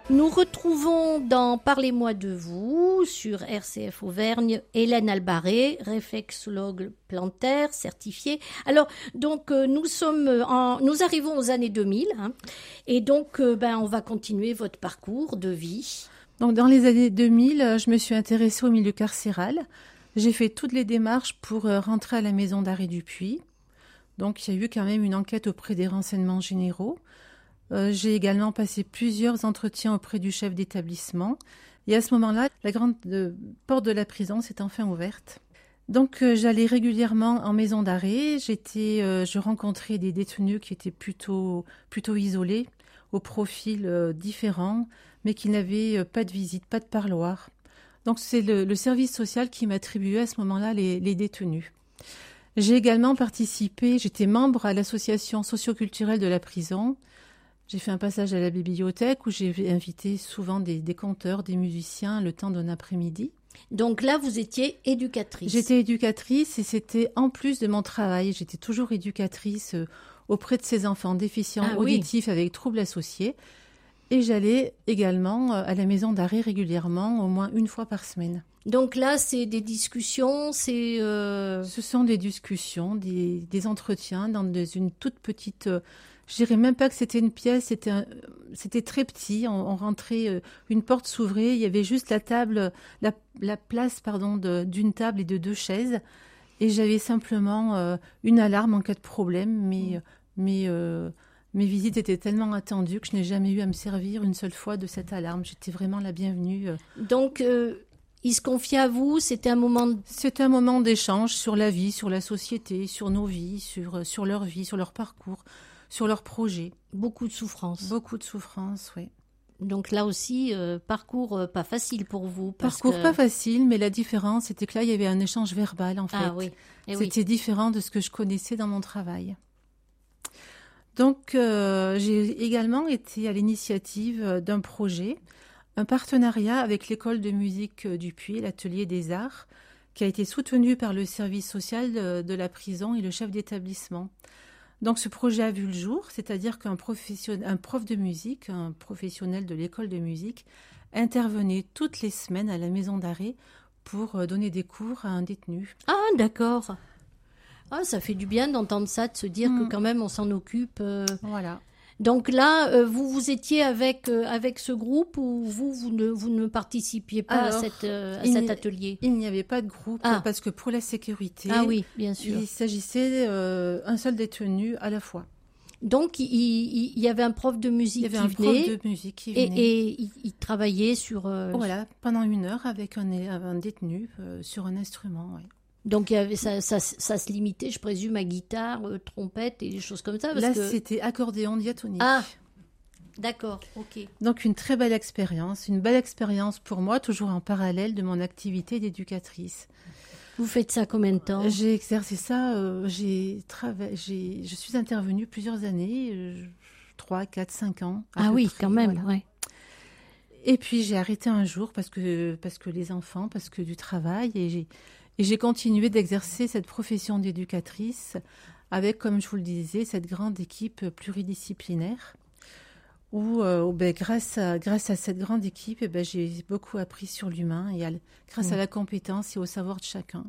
Nous retrouvons dans Parlez-moi de vous sur RCF Auvergne Hélène Albaré, réflexologue plantaire certifiée. Alors donc nous arrivons aux années 2000 et donc on va continuer votre parcours de vie. Donc dans les années 2000, je me suis intéressée au milieu carcéral. J'ai fait toutes les démarches pour rentrer à la maison d'arrêt du Puy. Donc il y a eu quand même une enquête auprès des renseignements généraux. J'ai également passé plusieurs entretiens auprès du chef d'établissement. Et à ce moment-là, la grande porte de la prison s'est enfin ouverte. Donc j'allais régulièrement en maison d'arrêt. Je rencontrais des détenus qui étaient plutôt isolés, au profil différent, mais qui n'avaient pas de visite, pas de parloir. Donc c'est le service social qui m'attribuait à ce moment-là les détenus. J'ai également participé, j'étais membre à l'association socio-culturelle de la prison. J'ai fait un passage à la bibliothèque où j'ai invité souvent des conteurs, des musiciens le temps d'un après-midi. Donc là, vous étiez éducatrice. J'étais éducatrice et c'était en plus de mon travail. J'étais toujours éducatrice auprès de ces enfants déficients auditifs avec troubles associés. Et j'allais également à la maison d'arrêt régulièrement, au moins une fois par semaine. Donc là, c'est des discussions, Ce sont des discussions, des entretiens dans une toute petite... Je dirais même pas que c'était une pièce, c'était très petit. On rentrait, une porte s'ouvrait, il y avait juste la table, la place d'une table et de 2 chaises. Et j'avais simplement une alarme en cas de problème, mais mes visites étaient tellement attendues que je n'ai jamais eu à me servir une seule fois de cette alarme. J'étais vraiment la bienvenue. Donc, il se confiait à vous, c'était un moment... C'était un moment d'échange sur la vie, sur la société, sur nos vies, sur leur vie, sur leur parcours, sur leurs projets. Beaucoup de souffrance. Beaucoup de souffrance, oui. Donc là aussi, parcours pas facile pour vous. Pas facile, mais la différence, c'était que là, il y avait un échange verbal, en fait. Ah oui. C'était différent de ce que je connaissais dans mon travail. Donc, j'ai également été à l'initiative d'un projet, un partenariat avec l'école de musique du Puy, l'atelier des arts, qui a été soutenu par le service social de la prison et le chef d'établissement. Donc ce projet a vu le jour, c'est-à-dire qu'un prof de musique, un professionnel de l'école de musique, intervenait toutes les semaines à la maison d'arrêt pour donner des cours à un détenu. Ah, d'accord. Ah, ça fait du bien d'entendre ça, de se dire que quand même on s'en occupe. Voilà. Donc là, vous étiez avec ce groupe ou vous ne participiez pas à cet atelier? Il n'y avait pas de groupe parce que pour la sécurité, oui, bien sûr. Il s'agissait un seul détenu à la fois. Donc il y avait un prof de musique qui venait. Il y avait un prof de musique qui venait. Et il travaillait sur... Voilà, pendant 1 heure avec un détenu sur un instrument, oui. Donc ça se limitait, je présume, à guitare, trompette et des choses comme ça. C'était accordéon diatonique. Ah, d'accord, ok. Donc une très belle expérience, pour moi, toujours en parallèle de mon activité d'éducatrice. Vous faites ça combien de temps? J'ai exercé ça, je suis intervenue plusieurs années, 3, 4, 5 ans. Ah oui, quand même, ouais. Et puis j'ai arrêté un jour parce que les enfants, parce que du travail, et j'ai continué d'exercer cette profession d'éducatrice avec, comme je vous le disais, cette grande équipe pluridisciplinaire où, grâce à cette grande équipe, j'ai beaucoup appris sur l'humain et grâce à la compétence et au savoir de chacun.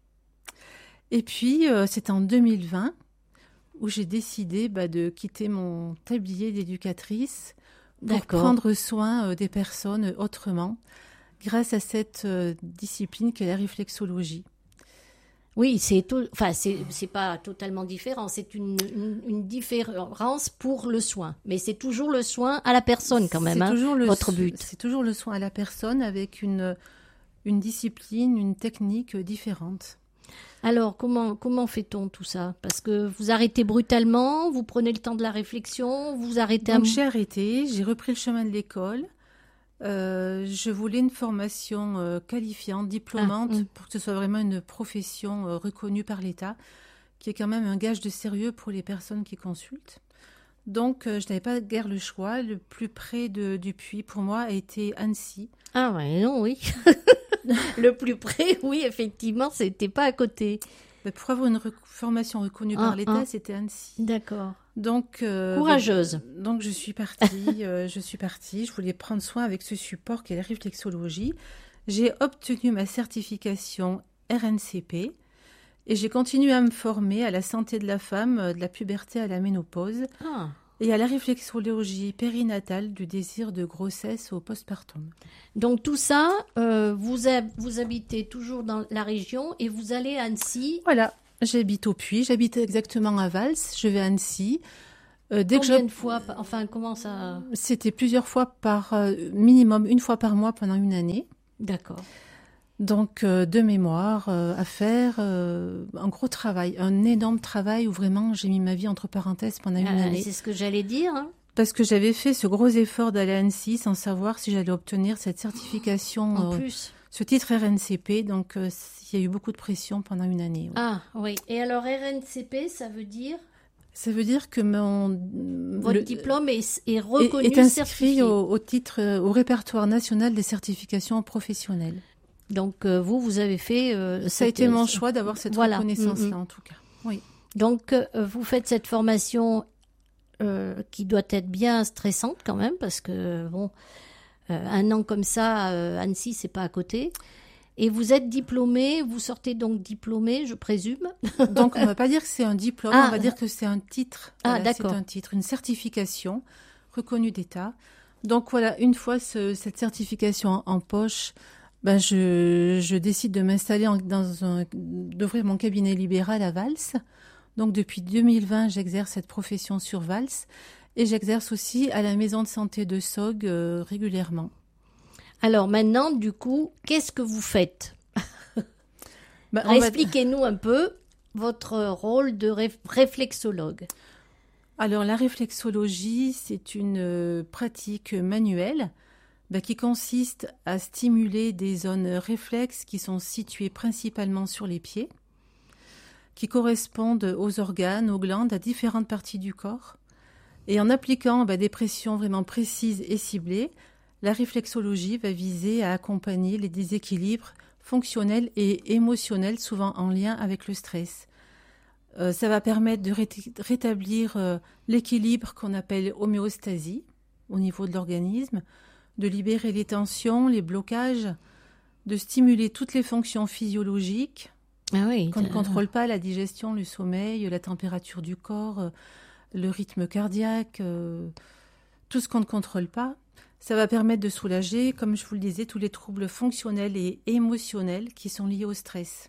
Et puis, c'est en 2020 où j'ai décidé de quitter mon tablier d'éducatrice pour prendre soin des personnes autrement, grâce à cette discipline qu'est la réflexologie. Oui, c'est pas totalement différent, c'est une différence pour le soin, mais c'est toujours le soin à la personne quand même, votre but. C'est toujours le soin à la personne avec une discipline, une technique différente. Alors, comment fait-on tout ça? Parce que vous arrêtez brutalement, vous prenez le temps de la réflexion, vous arrêtez... Donc j'ai arrêté, j'ai repris le chemin de l'école. Je voulais une formation qualifiante, diplômante, pour que ce soit vraiment une profession reconnue par l'État, qui est quand même un gage de sérieux pour les personnes qui consultent. Donc, je n'avais pas guère le choix. Le plus près du Puy, pour moi, a été Annecy. Ah ouais, non, oui. Le plus près, oui, effectivement, c'était pas à côté. Pour avoir une formation reconnue par l'État, c'était Annecy. D'accord. Donc, courageuse. Donc je suis partie. Je voulais prendre soin avec ce support qu'est la réflexologie. J'ai obtenu ma certification RNCP et j'ai continué à me former à la santé de la femme, de la puberté à la ménopause. Et à la réflexologie périnatale du désir de grossesse au postpartum. Donc tout ça, vous habitez toujours dans la région et vous allez à Annecy. Voilà, j'habite au Puy, j'habite exactement à Vals, je vais à Annecy. Combien de fois, comment ça... C'était plusieurs fois minimum une fois par mois pendant une année. D'accord. Donc de mémoire à faire, un gros travail, un énorme travail où vraiment j'ai mis ma vie entre parenthèses pendant une année. C'est ce que j'allais dire. Parce que j'avais fait ce gros effort d'aller à Annecy sans savoir si j'allais obtenir cette certification, en plus. Ce titre RNCP. Donc il y a eu beaucoup de pression pendant une année. Oui. Ah oui. Et alors RNCP, ça veut dire? Ça veut dire que votre diplôme est reconnu, est inscrit certifié. au répertoire national des certifications professionnelles. Donc vous avez fait... ça a été mon choix d'avoir cette reconnaissance-là, en tout cas. Oui. Donc vous faites cette formation qui doit être bien stressante quand même, parce que un an comme ça, Annecy, c'est pas à côté. Et vous êtes diplômé, vous sortez donc diplômé, je présume. Donc on va pas dire que c'est un diplôme, on va dire que c'est un titre. Voilà, d'accord. C'est un titre, une certification reconnue d'État. Donc voilà, une fois cette certification en poche, je décide de m'installer d'ouvrir mon cabinet libéral à Vals. Donc depuis 2020, j'exerce cette profession sur Vals et j'exerce aussi à la maison de santé de Sogg régulièrement. Alors maintenant, du coup, qu'est-ce que vous faites? Expliquez-nous un peu votre rôle de réflexologue. Alors la réflexologie, c'est une pratique manuelle qui consiste à stimuler des zones réflexes qui sont situées principalement sur les pieds, qui correspondent aux organes, aux glandes, à différentes parties du corps. Et en appliquant des pressions vraiment précises et ciblées, la réflexologie va viser à accompagner les déséquilibres fonctionnels et émotionnels, souvent en lien avec le stress. Ça va permettre de rétablir l'équilibre qu'on appelle homéostasie au niveau de l'organisme, de libérer les tensions, les blocages, de stimuler toutes les fonctions physiologiques qu'on ne contrôle pas, la digestion, le sommeil, la température du corps, le rythme cardiaque, tout ce qu'on ne contrôle pas. Ça va permettre de soulager, comme je vous le disais, tous les troubles fonctionnels et émotionnels qui sont liés au stress.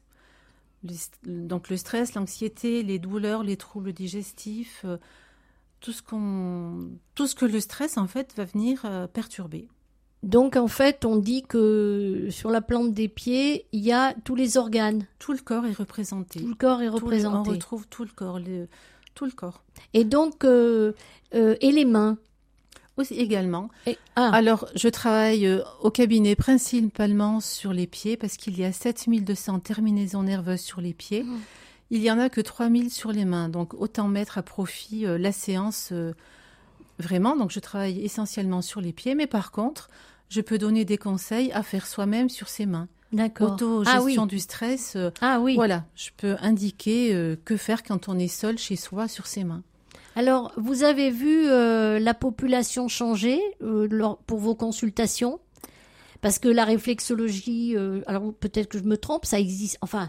Donc le stress, l'anxiété, les douleurs, les troubles digestifs, tout ce que le stress en fait va venir perturber. Donc en fait, on dit que sur la plante des pieds, il y a tous les organes. Tout le corps est représenté. Tout le corps est représenté. On retrouve tout le corps, tout le corps. Et donc et les mains aussi également. Alors, je travaille au cabinet principalement sur les pieds parce qu'il y a 7200 terminaisons nerveuses sur les pieds. Il n'y en a que 3000 sur les mains. Donc, autant mettre à profit la séance vraiment. Donc, je travaille essentiellement sur les pieds. Mais par contre, je peux donner des conseils à faire soi-même sur ses mains. D'accord. Autogestion du stress. Voilà, je peux indiquer que faire quand on est seul chez soi sur ses mains. Alors, vous avez vu la population changer pour vos consultations? Parce que la réflexologie, alors peut-être que je me trompe, ça existe, enfin...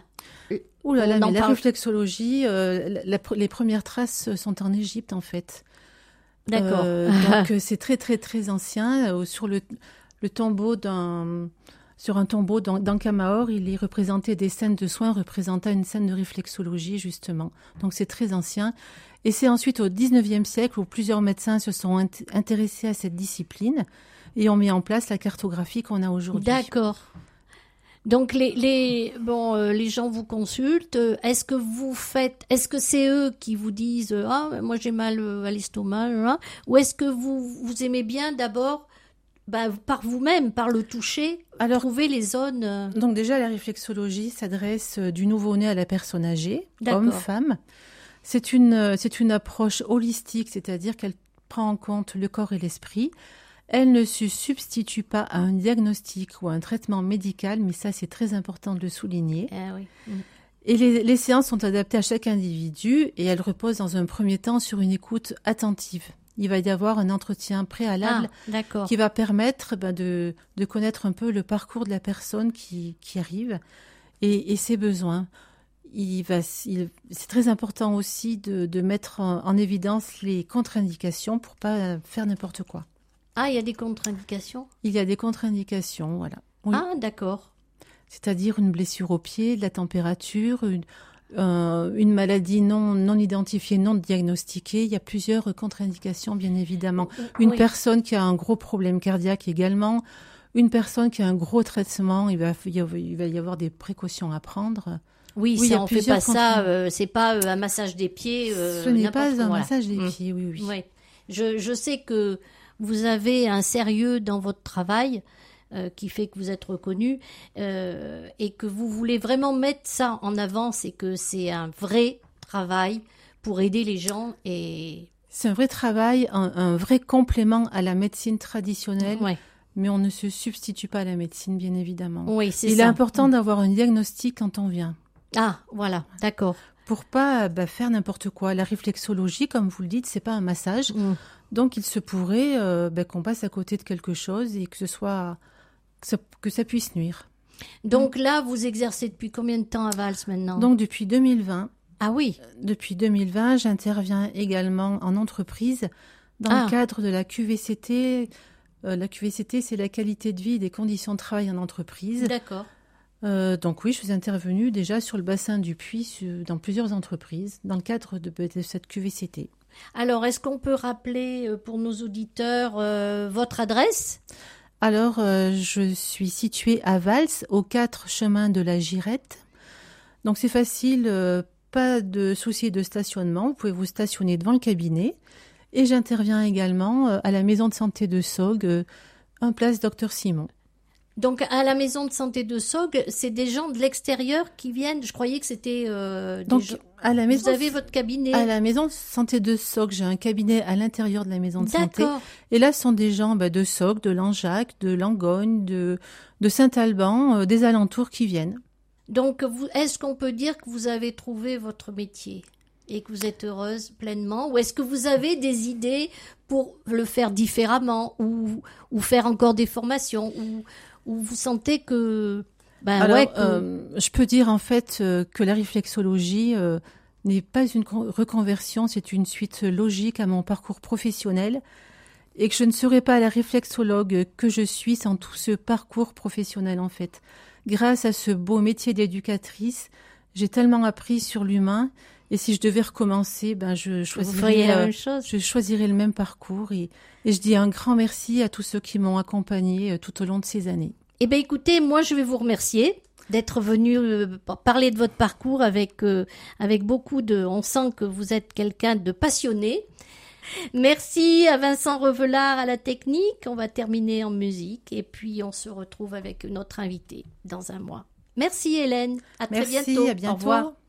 la réflexologie, les premières traces sont en Égypte, en fait. D'accord. Donc, c'est très, très, très ancien. Sur le tombeau sur un tombeau d'Ankh-Mahor, il est représenté des scènes de soins représentant une scène de réflexologie, justement. Donc, c'est très ancien. Et c'est ensuite au 19e siècle où plusieurs médecins se sont intéressés à cette discipline et ont mis en place la cartographie qu'on a aujourd'hui. D'accord. Donc les gens vous consultent. Est-ce que c'est eux qui vous disent moi j'ai mal à l'estomac, ou est-ce que vous aimez bien d'abord par vous-même, par le toucher, trouver les zones. Donc déjà la réflexologie s'adresse du nouveau-né à la personne âgée, homme, femme. C'est une approche holistique, c'est-à-dire qu'elle prend en compte le corps et l'esprit. Elle ne se substitue pas à un diagnostic ou à un traitement médical, mais ça, c'est très important de le souligner. Ah oui. Et les séances sont adaptées à chaque individu et elles reposent dans un premier temps sur une écoute attentive. Il va y avoir un entretien préalable qui va permettre de connaître un peu le parcours de la personne qui arrive et ses besoins. C'est très important aussi de mettre en évidence les contre-indications pour pas faire n'importe quoi. Ah, il y a des contre-indications ? Il y a des contre-indications, voilà. Oui. Ah, d'accord. C'est-à-dire une blessure au pied, de la température, une maladie non identifiée, non diagnostiquée. Il y a plusieurs contre-indications, bien évidemment. Une personne qui a un gros problème cardiaque également. Une personne qui a un gros traitement, il va y avoir des précautions à prendre. Oui, ça, on fait pas ça. C'est pas un massage des pieds. Ce n'est pas un massage des pieds, oui. Ouais. Je sais que vous avez un sérieux dans votre travail qui fait que vous êtes reconnu et que vous voulez vraiment mettre ça en avant. C'est que c'est un vrai travail pour aider les gens et... C'est un vrai travail, un vrai complément à la médecine traditionnelle. Ouais. Mais on ne se substitue pas à la médecine, bien évidemment. Oui, c'est ça. Il est important d'avoir un diagnostic quand on vient. Ah, voilà, d'accord. Pour pas faire n'importe quoi. La réflexologie, comme vous le dites, c'est pas un massage. Donc, il se pourrait qu'on passe à côté de quelque chose et que ça puisse nuire. Donc là, vous exercez depuis combien de temps à Vals maintenant ? Donc, depuis 2020. Ah oui. Depuis 2020, j'interviens également en entreprise dans le cadre de la QVCT. La QVCT, c'est la qualité de vie et des conditions de travail en entreprise. D'accord. Donc oui, je suis intervenue déjà sur le bassin du Puy dans plusieurs entreprises dans le cadre de cette QVCT. Alors, est-ce qu'on peut rappeler pour nos auditeurs votre adresse ? Alors, je suis située à Vals, au 4 chemin de la Girette. Donc c'est facile, pas de souci de stationnement. Vous pouvez vous stationner devant le cabinet. Et j'interviens également à la maison de santé de Saugues, en place Docteur Simon. Donc, à la maison de santé de Saugues, c'est des gens de l'extérieur qui viennent. Je croyais que c'était Donc, des gens... à la maison, vous avez votre cabinet. À la maison de santé de Saugues, j'ai un cabinet à l'intérieur de la maison de santé. D'accord. Et là, ce sont des gens de Saugues, de Langeac, de Langogne, de Saint-Alban, des alentours qui viennent. Donc, est-ce qu'on peut dire que vous avez trouvé votre métier et que vous êtes heureuse pleinement, ou est-ce que vous avez des idées pour le faire différemment ou faire encore des formations ou vous sentez que... Je peux dire en fait que la réflexologie n'est pas une reconversion, c'est une suite logique à mon parcours professionnel et que je ne serais pas la réflexologue que je suis sans tout ce parcours professionnel en fait. Grâce à ce beau métier d'éducatrice, j'ai tellement appris sur l'humain. Et si je devais recommencer, je choisirais le même parcours. Et je dis un grand merci à tous ceux qui m'ont accompagnée tout au long de ces années. Eh bien, écoutez, moi, je vais vous remercier d'être venu parler de votre parcours avec beaucoup de... On sent que vous êtes quelqu'un de passionné. Merci à Vincent Revelard à la technique. On va terminer en musique et puis on se retrouve avec notre invité dans un mois. Merci Hélène. À très bientôt. Merci, à bientôt. Au revoir.